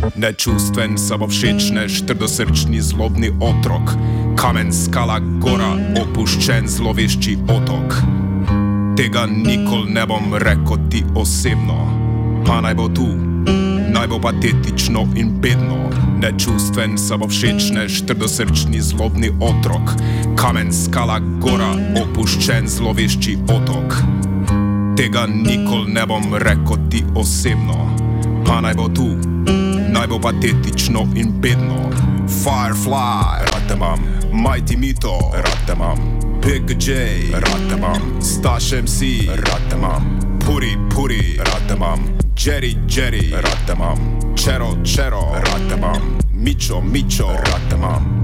Nečustven, samovšečnež, trdosrčni, zlobni otrok, kamen, skala, gora, opuščen, zlovešči otok. Tega nikoli ne bom rekel ti osebno, pa naj bo tu, naj bo patetično in bedno. Nečustven, samovšečnež, trdosrčni, zlobni otrok, kamen, skala, gora, opuščen, zlovešči otok. Tega nikoli ne bom rekel ti osebno, pa naj bo tu, naj bo patetično in bedno. Firefly, rad te imam, Mighty Mito, rad te imam, Big J, rad te imam, Stash MC, rad te imam, Puri Puri, rad te imam, Jerry Jerry, rad te imam, Chero Chero, rad te imam, Micho Micho, rad te imam.